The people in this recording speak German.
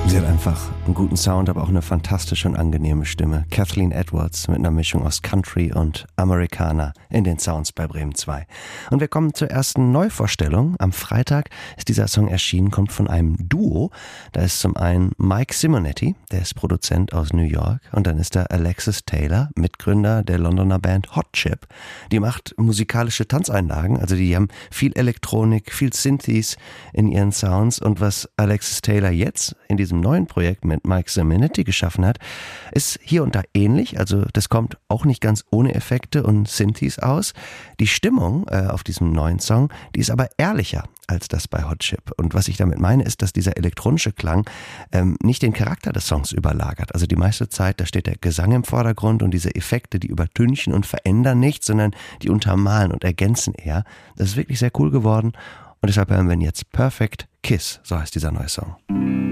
Sie hat einfach einen guten Sound, aber auch eine fantastische und angenehme Stimme. Kathleen Edwards mit einer Mischung aus Country und Americana in den Sounds bei Bremen 2. Und wir kommen zur ersten Neuvorstellung. Am Freitag ist dieser Song erschienen, kommt von einem Duo. Da ist zum einen Mike Simonetti, der ist Produzent aus New York. Und dann ist da Alexis Taylor, Mitgründer der Londoner Band Hot Chip. Die macht musikalische Tanzeinlagen, also die haben viel Elektronik, viel Synthes in ihren Sounds. Und was Alexis Taylor jetzt in diesem neuen Projekt mit Mike Simonetti geschaffen hat, ist hier und da ähnlich. Also das kommt auch nicht ganz ohne Effekte und Synthes aus. Die Stimmung auf diesem neuen Song, die ist aber ehrlicher als das bei Hot Chip. Und was ich damit meine, ist, dass dieser elektronische Klang nicht den Charakter des Songs überlagert. Also die meiste Zeit, da steht der Gesang im Vordergrund und diese Effekte, die übertünchen und verändern nichts, sondern die untermalen und ergänzen eher. Das ist wirklich sehr cool geworden. Und deshalb hören wir jetzt Perfect Kiss, so heißt dieser neue Song.